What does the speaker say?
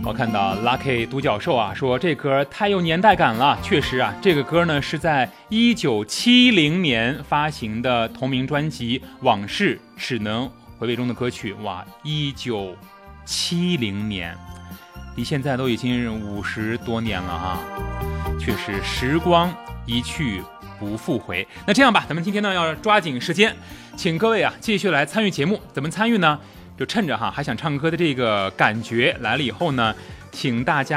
我看到 Lucky 独角兽啊说这歌太有年代感了，确实啊，这个歌呢是在1970年发行的同名专辑《往事只能回味》中的歌曲。哇，1970年，离现在都已经50多年了哈，确实时光一去不复回。那这样吧，咱们今天呢要抓紧时间，请各位啊继续来参与节目。怎么参与呢？就趁着还想唱歌的这个感觉来了以后呢，请大家